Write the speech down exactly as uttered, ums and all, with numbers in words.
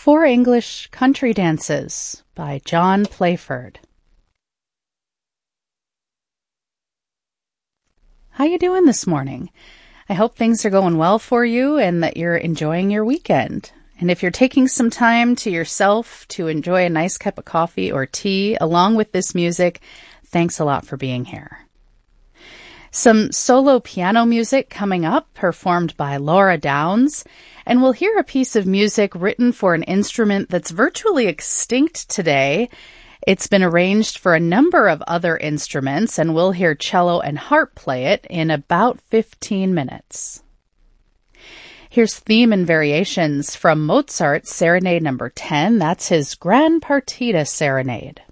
Four English Country Dances by John Playford. How you doing this morning? I hope things are going well for you and that you're enjoying your weekend. And if you're taking some time to yourself to enjoy a nice cup of coffee or tea along with this music, thanks a lot for being here. Some solo piano music coming up, performed by Laura Downs, and we'll hear a piece of music written for an instrument that's virtually extinct today. It's been arranged for a number of other instruments, and we'll hear cello and harp play it in about fifteen minutes. Here's theme and variations from Mozart's Serenade number ten. That's his Grand Partita Serenade.